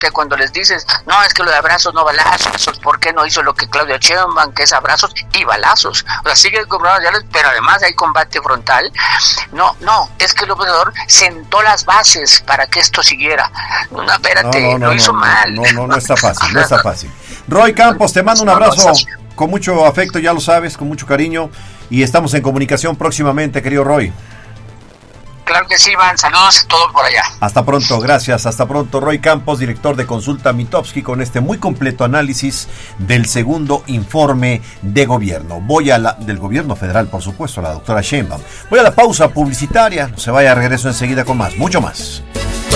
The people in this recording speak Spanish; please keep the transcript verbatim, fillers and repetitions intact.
que cuando les dices, no, es que lo de abrazos no balazos, ¿por qué no hizo lo que Claudia Sheinbaum, que es abrazos y balazos? O sea, sigue comprando, pero además hay combate frontal. No, no, es que López Obrador sentó las bases para que esto siguiera. No, espérate, no, no, no, lo hizo no, mal. No, no, no está fácil, no está fácil. Roy Campos, te mando un abrazo con mucho afecto, ya lo sabes, con mucho cariño, y estamos en comunicación próximamente, querido Roy. Claro que sí, Iván, saludos a todos por allá. Hasta pronto, gracias, hasta pronto. Roy Campos, director de Consulta Mitofsky, con este muy completo análisis del segundo informe de gobierno. Voy a la, del gobierno federal, por supuesto, la doctora Sheinbaum. Voy a la pausa publicitaria, no se vaya, regreso enseguida con más, mucho más.